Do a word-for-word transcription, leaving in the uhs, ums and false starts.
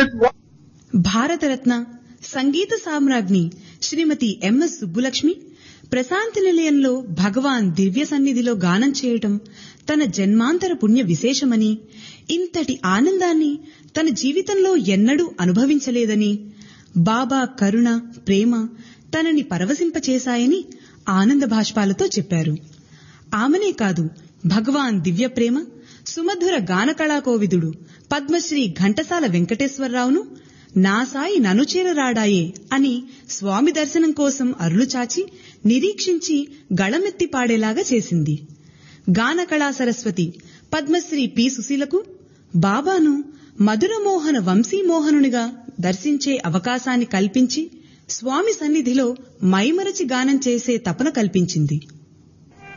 that what Bharat Ratna Sangeetha సామ్రాజ్ఞి Shrimati MS Subbulakshmi Prashanti నిలయంలో భగవాన్ దివ్య సన్నిధిలో గానం చేయటం తన జన్మాంతర పుణ్య విశేషమని, ఇంతటి ఆనందాన్ని తన జీవితంలో ఎన్నడూ అనుభవించలేదని, బాబా కరుణ ప్రేమ తనని పరవశింపచేశాయని ఆనంద భాష్పాలతో చెప్పారు. ఆమెనే కాదు, భగవాన్ దివ్య ప్రేమ సుమధుర గాన కళాకోవిదుడు పద్మశ్రీ ఘంటసాల వెంకటేశ్వరరావును నా సాయి ననుచేరరాడాయే అని స్వామి దర్శనం కోసం అరులుచాచి నిరీక్షించి గళమెత్తి పాడేలాగా చేసింది. గాన కళా సరస్వతి పద్మశ్రీ పి సుశీలకు బాబాను మధురమోహన వంశీమోహనునిగా దర్శించే అవకాశాన్ని కల్పించి స్వామి సన్నిధిలో మైమరచి గానం చేసే తపన కల్పించింది.